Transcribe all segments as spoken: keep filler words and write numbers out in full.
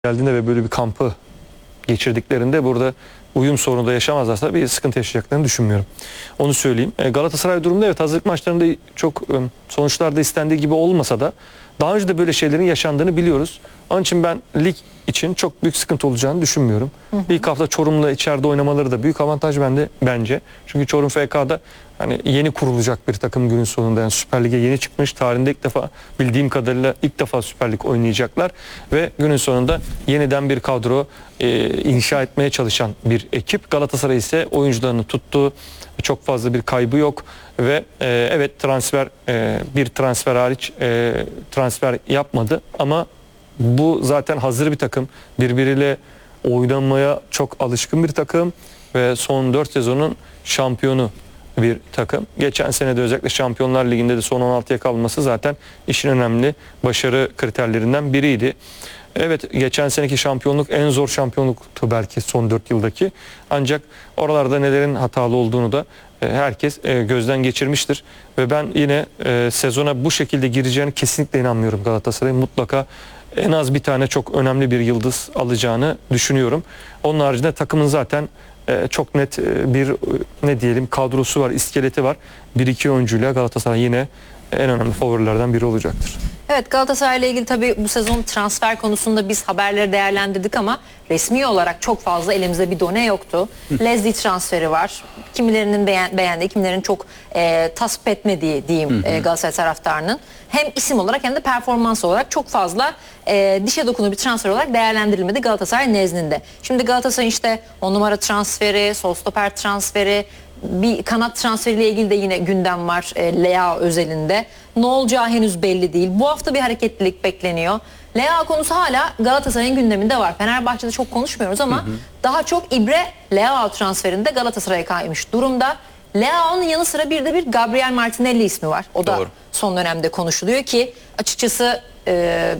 geldiğinde ve böyle bir kampı geçirdiklerinde burada uyum sorunu da yaşamazlarsa bir sıkıntı yaşayacaklarını düşünmüyorum. Onu söyleyeyim. Galatasaray durumunda evet hazırlık maçlarında çok sonuçlarda istendiği gibi olmasa da daha önce de böyle şeylerin yaşandığını biliyoruz. Onun için ben lig için çok büyük sıkıntı olacağını düşünmüyorum. Hı hı. İlk hafta Çorum'la içeride oynamaları da büyük avantaj bende bence. Çünkü Çorum F K'da hani yeni kurulacak bir takım günün sonunda, yani Süper Lig'e yeni çıkmış, tarihinde ilk defa bildiğim kadarıyla ilk defa Süper Lig oynayacaklar ve günün sonunda yeniden bir kadro e, inşa etmeye çalışan bir ekip. Galatasaray ise oyuncularını tuttu. Çok fazla bir kaybı yok ve e, evet transfer e, bir transfer hariç e, transfer yapmadı ama bu zaten hazır bir takım. Birbiriyle oynamaya çok alışkın bir takım ve son dört sezonun şampiyonu bir takım. Geçen sene de özellikle Şampiyonlar Ligi'nde de son on altıya kalması zaten işin önemli başarı kriterlerinden biriydi. Evet, geçen seneki şampiyonluk en zor şampiyonluktu belki son dört yıldaki. Ancak oralarda nelerin hatalı olduğunu da herkes gözden geçirmiştir. Ve ben yine sezona bu şekilde gireceğini kesinlikle inanmıyorum Galatasaray'ın. Mutlaka en az bir tane çok önemli bir yıldız alacağını düşünüyorum. Onun haricinde takımın zaten çok net bir ne diyelim kadrosu var, iskeleti var. Bir iki oyuncuyla Galatasaray yine en önemli favorilerden biri olacaktır. Evet, Galatasaray ile ilgili tabii bu sezon transfer konusunda biz haberleri değerlendirdik ama resmi olarak çok fazla elimizde bir done yoktu. Leslie transferi var. Kimilerinin beğen, beğendiği, kimilerinin çok e, tasvip etmediği diyeyim e, Galatasaray taraftarının. Hem isim olarak hem de performans olarak çok fazla e, dişe dokunur bir transfer olarak değerlendirilmedi Galatasaray nezdinde. Şimdi Galatasaray işte on numara transferi, sol stoper transferi, bir kanat transferiyle ilgili de yine gündem var e, Leao özelinde. Ne olacağı henüz belli değil. Bu hafta bir hareketlilik bekleniyor. Leao konusu hala Galatasaray'ın gündeminde var. Fenerbahçe'de çok konuşmuyoruz ama hı hı. daha çok ibre Leao transferinde Galatasaray'a kaymış durumda. Leao'nun yanı sıra bir de bir Gabriel Martinelli ismi var. O da Doğru. son dönemde konuşuluyor ki açıkçası e,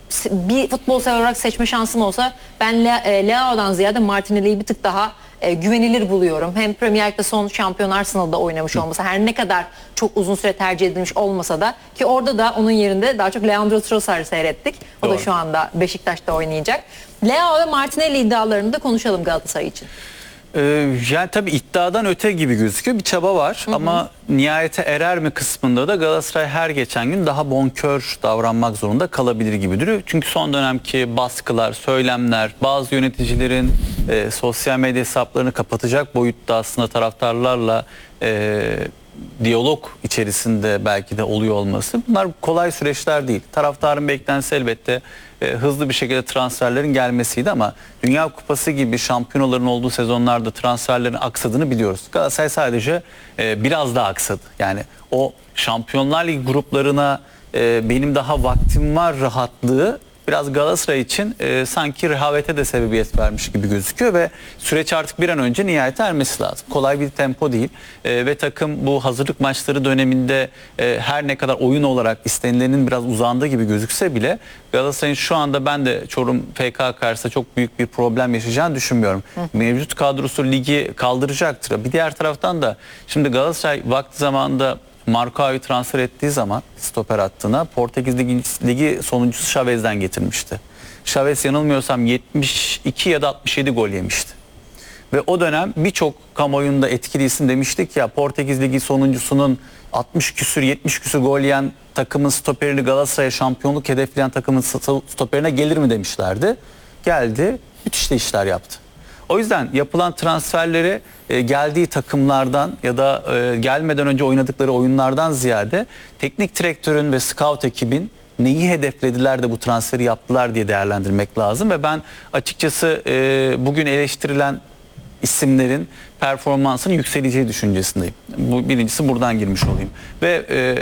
bir futbol sever olarak seçme şansım olsa ben Le, e, Leao'dan ziyade Martinelli'yi bir tık daha e, güvenilir buluyorum. Hem Premier Lig'de son şampiyon Arsenal'da oynamış olması, her ne kadar çok uzun süre tercih edilmiş olmasa da, ki orada da onun yerinde daha çok Leandro Trossard'ı seyrettik. O Doğru. da şu anda Beşiktaş'ta oynayacak. Leao ve Martinelli iddialarını da konuşalım Galatasaray için. Ee, yani tabii iddiadan öte gibi gözüküyor. Bir çaba var hı hı. ama nihayete erer mi kısmında da Galatasaray her geçen gün daha bonkör davranmak zorunda kalabilir gibi duruyor. Çünkü son dönemki baskılar, söylemler, bazı yöneticilerin e, sosyal medya hesaplarını kapatacak boyutta aslında taraftarlarla e, diyalog içerisinde belki de oluyor olması. Bunlar kolay süreçler değil. Taraftarın beklentisi elbette e, hızlı bir şekilde transferlerin gelmesiydi ama Dünya Kupası gibi şampiyonaların olduğu sezonlarda transferlerin aksadığını biliyoruz. Galatasaray sadece e, biraz daha aksadı. Yani o Şampiyonlar Ligi gruplarına e, benim daha vaktim var rahatlığı biraz Galatasaray için e, sanki rehavete de sebebiyet vermiş gibi gözüküyor ve süreç artık bir an önce nihayete ermesi lazım. Kolay bir tempo değil e, ve takım bu hazırlık maçları döneminde e, her ne kadar oyun olarak istenilenin biraz uzandığı gibi gözükse bile Galatasaray'ın şu anda ben de Çorum F K karşısında çok büyük bir problem yaşayacağını düşünmüyorum. Hı. Mevcut kadrosu ligi kaldıracaktır. Bir diğer taraftan da şimdi Galatasaray vakti zamanında Marcao'yu transfer ettiği zaman stoper hattına Portekiz Ligi, Ligi sonuncusu Chavez'den getirmişti. Chavez yanılmıyorsam yetmiş iki ya da altmış yedi gol yemişti. Ve o dönem birçok kamuoyunda etkili isim demiştik ya, Portekiz Ligi sonuncusunun altmış küsür yetmiş küsür gol yiyen takımın stoperini Galatasaray'a şampiyonluk hedefleyen takımın stoperine gelir mi demişlerdi. Geldi, müthiş de işler yaptı. O yüzden yapılan transferleri e, geldiği takımlardan ya da e, gelmeden önce oynadıkları oyunlardan ziyade teknik direktörün ve scout ekibin neyi hedeflediler de bu transferi yaptılar diye değerlendirmek lazım. Ve ben açıkçası e, bugün eleştirilen isimlerin performansının yükseleceği düşüncesindeyim. Bu birincisi, buradan girmiş olayım. Ve e,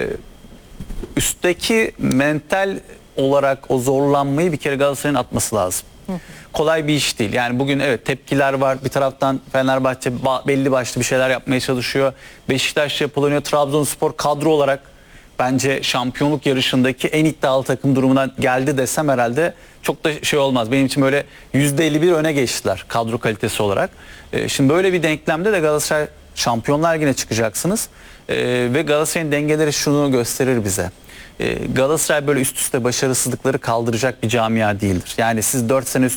üstteki mental olarak o zorlanmayı bir kere Galatasaray'ın atması lazım. Kolay bir iş değil. Yani bugün evet tepkiler var. Bir taraftan Fenerbahçe belli başlı bir şeyler yapmaya çalışıyor. Beşiktaş yapılanıyor. Trabzonspor kadro olarak bence şampiyonluk yarışındaki en iddialı takım durumuna geldi desem herhalde çok da şey olmaz. Benim için böyle yüzde elli bir öne geçtiler kadro kalitesi olarak. Ee, şimdi böyle bir denklemde de Galatasaray Şampiyonlar Ligi'ne çıkacaksınız. Ee, ve Galatasaray'ın dengeleri şunu gösterir bize. e, Galatasaray böyle üst üste başarısızlıkları kaldıracak bir camia değildir. Yani siz dört sene üst